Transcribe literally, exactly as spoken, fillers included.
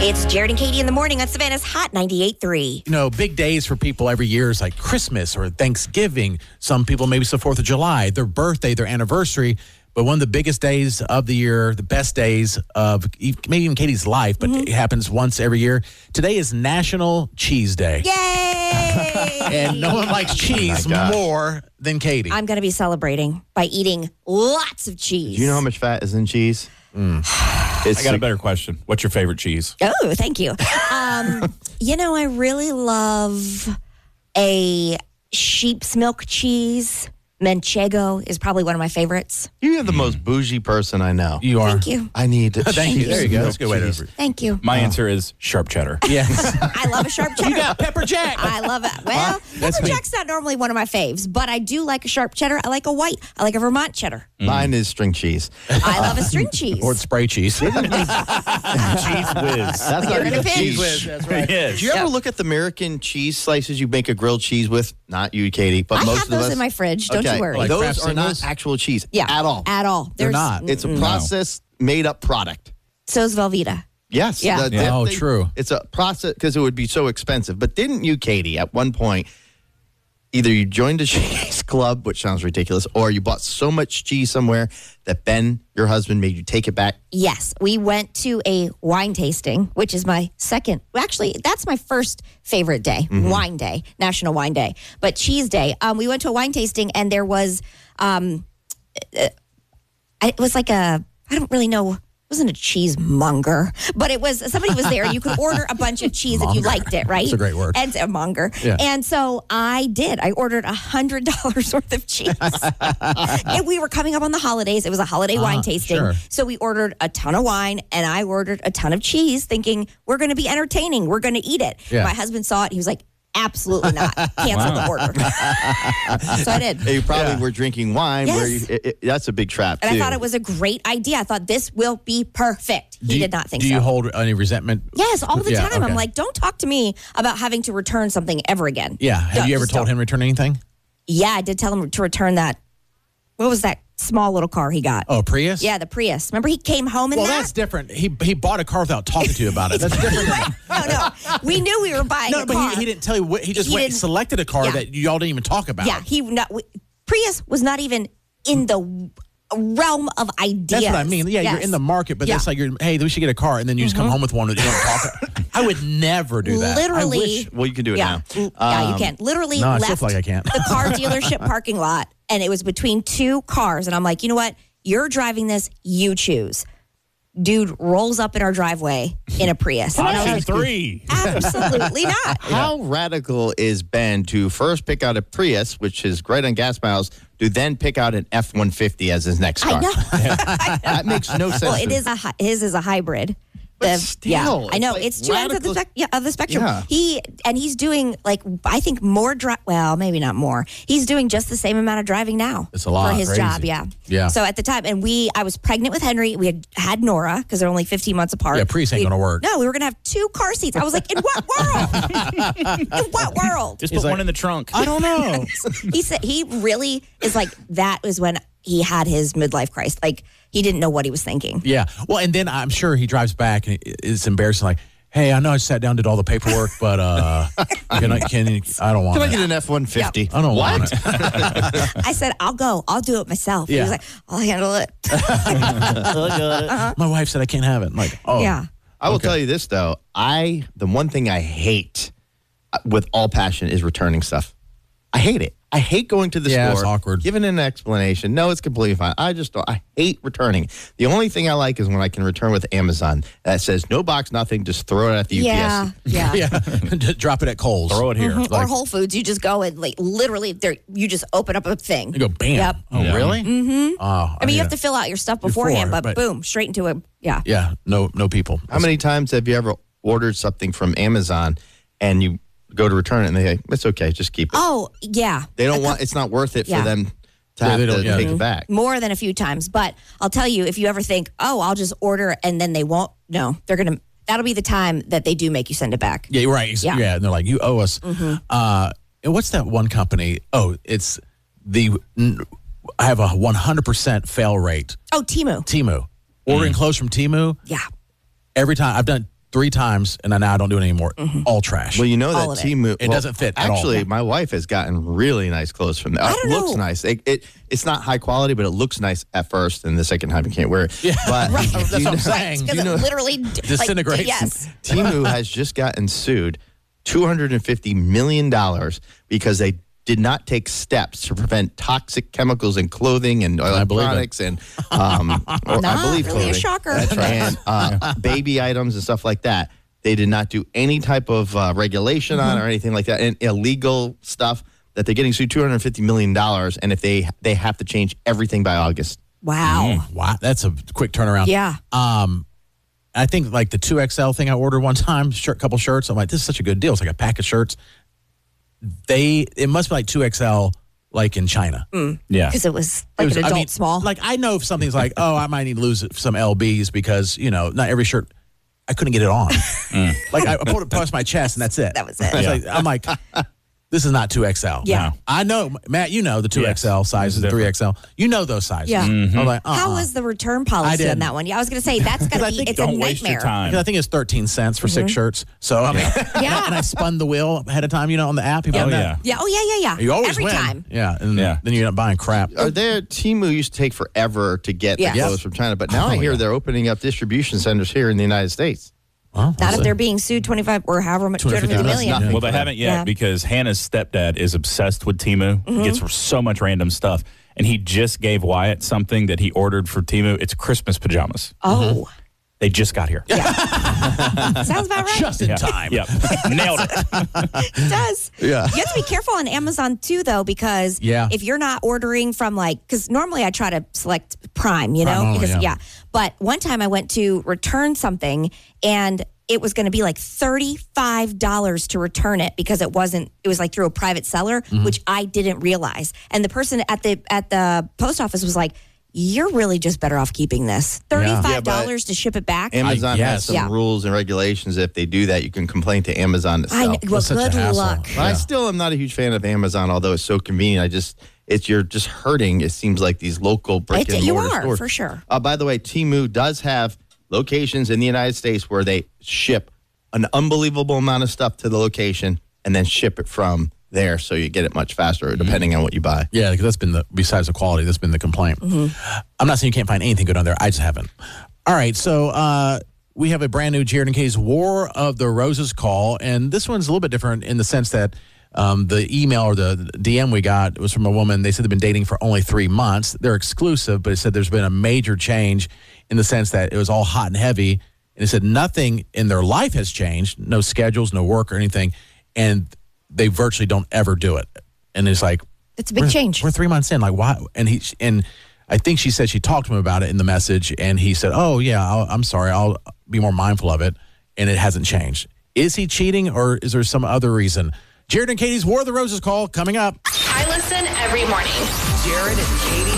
It's Jared and Katie in the morning on Savannah's Hot ninety-eight point three. You know, big days for people every year is like Christmas or Thanksgiving. Some people, maybe it's the fourth of July, their birthday, their anniversary. But one of the biggest days of the year, the best days of maybe even Katie's life, but mm-hmm. it happens once every year. Today is National Cheese Day. Yay! And no one likes cheese oh more than Katie. I'm going to be celebrating by eating lots of cheese. Do you know how much fat is in cheese? Mm. I got a better question. What's your favorite cheese? Oh, thank you. Um, you know, I really love a sheep's milk cheese. Manchego is probably one of my favorites. You're the most bougie person I know. You are. Thank you. I need to. Thank you. There you go. That's a good way to. Thank you. My Oh. answer is sharp cheddar. Yes. I love a sharp cheddar. You got pepper jack. I love it. Well, That's pepper me. jack's not normally one of my faves, but I do like a sharp cheddar. I like a white. I like a Vermont cheddar. Mm. Mine is string cheese. I love a string cheese. Or spray cheese. Cheese whiz. That's You're not in a even pinch. cheese. Whiz, that's right. Yes. Do you ever Yep. look at the American cheese slices you make a grilled cheese with? Not you, Katie, but I most have of those us. in my fridge. Don't okay. you worry. Like Those Kraft are not singles? actual cheese Yeah. at all. At all. They're There's- not. It's a mm-mm. processed, made up product. So's Velveeta. Yes. Yeah. the- Yeah. Oh, they- true. It's a process because it would be so expensive. But didn't you, Katie, at one point, either you joined a cheese club, which sounds ridiculous, or you bought so much cheese somewhere that Ben, your husband, made you take it back? Yes, we went to a wine tasting, which is my second. Actually, that's my first favorite day, Mm-hmm. Wine Day, National Wine Day. But Cheese Day, um, we went to a wine tasting, and there was, um, uh, it was like a, I don't really know. It wasn't a cheesemonger, but it was somebody was there. You could order a bunch of cheese if you liked it, right? That's a great word. And a monger. Yeah. And so I did. I ordered a hundred dollars worth of cheese. And we were coming up on the holidays. It was a holiday wine Ah, tasting. sure. So we ordered a ton of wine and I ordered a ton of cheese, thinking we're going to be entertaining. We're going to eat it. Yeah. My husband saw it. He was like, absolutely not. Cancel the order. So I did. You probably Yeah. were drinking wine. Where you, Yes. it, it- that's a big trap, And too. I thought it was a great idea. I thought this will be perfect. He Do you- did not think Do so. you hold any resentment? Yes, all the Yeah, time. I'm okay. like, don't talk to me about having to return something ever again. Yeah. Have No, you ever just told don't. him to return anything? Yeah, I did tell him to return that. What was that small little car he got? Oh, Prius? Yeah, the Prius. Remember he came home in Well, that? that's different. He he bought a car without talking to you about it. That's different. than- no, no. We knew we were buying No, a but car. he, he didn't tell you. What, he just He went and didn't- selected a car Yeah. that y'all didn't even talk about. Yeah, he not we, Prius was not even in the realm of ideas. That's what I mean. Yeah, you're Yes. in the market, but Yeah. that's like, you're, hey, we should get a car, and then you just come home with one that you don't talk. I would never do that. I Literally. wish- Well, you can do it Yeah, now. L- yeah, you Um, can. Literally No, I still left feel like I can't. the car dealership parking lot, and it was between two cars, and I'm like, you know what? You're driving this. You choose. Dude rolls up in our driveway in a Prius. And I was Option like, three. absolutely not. How radical is Ben to first pick out a Prius, which is great on gas miles, to then pick out an F one fifty as his next car? I know. That makes no sense. Well, to it me. is a hi- his is a hybrid. But The- still, yeah, I know it's it's, like two ends of the, radical- spec- yeah, of the spectrum. Yeah. He and he's doing like I think more drive. Well, maybe not more. He's doing just the same amount of driving now. It's a lot. for his Crazy. job. Yeah, Yeah. So at the time, and we, I was pregnant with Henry. We had had Nora because they're only fifteen months apart. Yeah, Prius ain't We- gonna work. No, we were gonna have two car seats. I was like, in what world? In what world? Just He's put like- one in the trunk. I don't know. He said he really is like that was when he had his midlife crisis. Like he didn't know what he was thinking. Yeah. Well, and then I'm sure he drives back and it's embarrassing. Like, hey, I know I sat down, did all the paperwork, but uh, can I? Can you, I don't want Can I it. get an F one fifty? I don't want it. I said, I'll go. I'll do it myself. He Yeah. was like, I'll handle it. My wife said I can't have it. I'm like, oh, Yeah. I will Okay. tell you this though. I the one thing I hate uh, with all passion is returning stuff. I hate it. I hate going to the Yeah, store, it's awkward. giving an explanation. No, it's completely fine. I just don't. I hate returning. The only thing I like is when I can return with Amazon that says no box, nothing. Just throw it at the Yeah. U P S. Yeah. yeah. Just drop it at Kohl's. Throw it here. Mhm. or Like- Whole Foods, you just go and like literally, there you just open up a thing. You go, bam. Yep. Oh, Yeah. really? Mm-hmm. Oh, I mean, you have yeah. to fill out your stuff beforehand, Before, but, but- boom, straight into a yeah. Yeah. No, no people. How many times have you ever ordered something from Amazon and you go to return it and they say it's okay, just keep it. Oh yeah, They don't want. It's not worth it Yeah. for them to Yeah, have they to don't- yeah. take it back. more than a few times. But I'll tell you, if you ever think, oh, I'll just order and then they won't. No, they're gonna. That'll be the time that they do make you send it back. Yeah, you're right. Yeah. Yeah. And they're like, you owe us. Uh, and what's that one company? Oh, it's the, I have a one hundred percent fail rate. Oh, Temu. Temu. Ordering clothes from Temu, Yeah. every time I've done three times, and now I don't do it anymore. All trash. Well, you know All that of it. Temu. It well, doesn't fit at all. Actually, my wife has gotten really nice clothes from there. I It don't looks know. nice. It, it it's not high quality, but it looks nice at first, and the second time you can't wear it. Yeah. But Right. do That's you what I'm know- saying. Because you know- it literally d- Disintegrates. Like, yes. Temu has just gotten sued two hundred fifty million dollars because they did not take steps to prevent toxic chemicals in clothing and I believe it. electronics and um, or I Not believe really a clothing. shocker. That's right. And uh, baby items and stuff like that. They did not do any type of uh, regulation on or anything like that, and illegal stuff that they're getting sued two hundred fifty million dollars, and if they they have to change everything by August. Wow. Wow, that's a quick turnaround. Yeah. Um, I think like the two X L thing I ordered one time, shirt, couple shirts. I'm like, this is such a good deal. It's like a pack of shirts. They, it must be like two X L, like in China. Yeah. Because it was It like was- an I adult mean, small. Like I know if something's like, oh, I might need to lose some L Bs because you know not every shirt. I couldn't get it on. Like I, I put it past my chest and that's it. That was it. It's like- I'm like, this is not two X L. Yeah. No. I know, Matt. You know the two X L Yes. sizes, It's three X L. You know those sizes. Yeah. I'm like, uh-uh. How was the return I policy on didn't. that one? Yeah, I was going to say that's got I to be. think It's a Don't waste your nightmare. time. Because I think it's thirteen cents for six shirts. So I mean, Yeah. and I spun the wheel ahead of time. You know, on the app. You Oh, done that? yeah. Yeah. Oh yeah. Yeah. Yeah. You always Every win. time. Yeah, and Yeah. then you end up buying crap. Are there Temu used to take forever to get Yes. the clothes from China, but now Oh, I hear yeah. they're opening up distribution centers here in the United States. Well, Not we'll if see. they're being sued twenty-five or however much, two hundred fifty two hundred fifty million. million. Well, they for haven't yet Yeah. because Hannah's stepdad is obsessed with Temu. He gets so much random stuff. And he just gave Wyatt something that he ordered for Temu. It's Christmas pajamas. Oh, They just got here. sounds about right. just in Yeah. time. Yep. Nailed it. It does. Yeah. You have to be careful on Amazon too, though, because Yeah. if you're not ordering from like, because normally I try to select Prime, you know, Prime only, because yeah. yeah. But one time I went to return something and it was going to be like thirty-five dollars to return it because it wasn't, it was like through a private seller, Mm-hmm. which I didn't realize. And the person at the at the post office was like, you're really just better off keeping this. thirty-five dollars to ship it back. Amazon guess. has some Yeah. rules and regulations. If they do that, you can complain to Amazon I know, itself. well, That's such a good hassle. luck. But I Yeah. still am not a huge fan of Amazon, although it's so convenient. I just, it's you're just hurting. It seems like these local brick It- and you mortar are, stores. for sure. Uh, by the way, Temu does have locations in the United States where they ship an unbelievable amount of stuff to the location and then ship it from there, so you get it much faster, depending on what you buy. Yeah, because that's been the, besides the quality, that's been the complaint. I'm not saying you can't find anything good on there. I just haven't. All right, so uh, we have a brand new Jared and Kay's War of the Roses call, and this one's a little bit different in the sense that um, the email or the D M we got was from a woman. They said they've been dating for only three months. They're exclusive, but it said there's been a major change in the sense that it was all hot and heavy, and it said nothing in their life has changed, no schedules, no work or anything, and they virtually don't ever do it. And it's like, It's a big we're, change. We're three months in. Like, why? And he and I think she said she talked to him about it in the message, and he said, "Oh yeah, I'll, I'm sorry. I'll be more mindful of it." And it hasn't changed. Is he cheating, or is there some other reason? Jared and Katie's War of the Roses call coming up. I listen every morning. Jared and Katie